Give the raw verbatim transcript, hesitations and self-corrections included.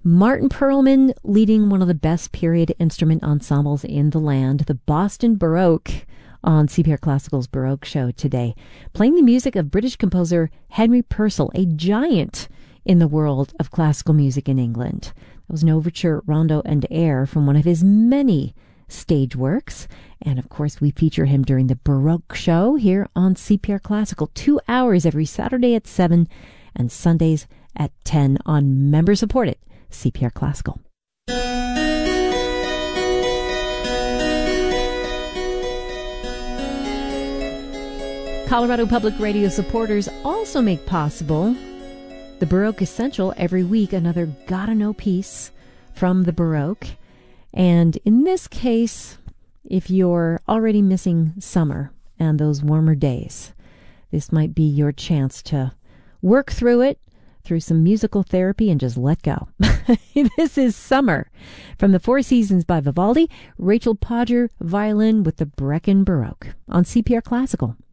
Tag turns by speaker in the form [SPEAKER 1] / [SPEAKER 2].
[SPEAKER 1] Martin Perlman leading one of the best period instrument ensembles in the land, the Boston Baroque, on C P R Classical's Baroque Show today, playing the music of British composer Henry Purcell, a giant in the world of classical music in England. That was an overture, rondo, and air from one of his many stage works. And of course, we feature him during the Baroque Show here on C P R Classical, two hours every Saturday at seven and Sundays at ten on member-supported C P R Classical. Colorado Public Radio supporters also make possible the Baroque Essential every week, another gotta know piece from the Baroque. And in this case, if you're already missing summer and those warmer days, this might be your chance to work through it, through some musical therapy, and just let go. This is Summer from the Four Seasons by Vivaldi, Rachel Podger violin with the Brecken Baroque on C P R Classical.